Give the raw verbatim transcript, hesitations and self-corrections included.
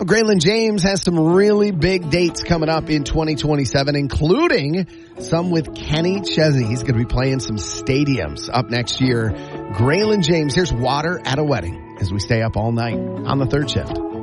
Graylin James has some really big dates coming up in twenty twenty-seven, including some with Kenny Chesney. He's going to be playing some stadiums up next year. Graylin James, here's Water at a Wedding as we stay up all night on the third shift.